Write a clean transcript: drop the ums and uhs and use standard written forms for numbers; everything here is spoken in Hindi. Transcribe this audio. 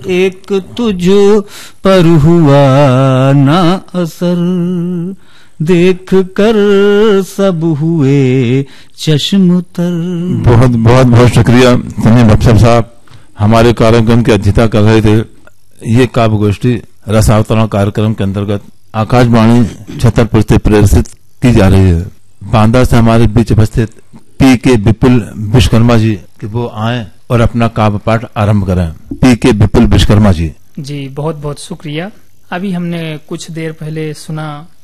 एक तुझ पर हुआ ना असर, देख कर सब हुए चश्मतर। बहुत बहुत बहुत शुक्रिया संजय भट्ट साहब, हमारे कार्यक्रम की अध्यक्षता कर रहे थे। ये काव्य गोष्ठी रसावतरण कार्यक्रम के अंतर्गत आकाशवाणी छतरपुर से प्रदर्शित की जा रही है। बांदा से हमारे बीच उपस्थित पी.के. विपुल विश्वकर्मा जी कि वो आए और अपना काव्य पाठ आरंभ करें। पी.के. विपुल विश्वकर्मा जी। जी बहुत बहुत शुक्रिया। अभी हमने कुछ देर पहले सुना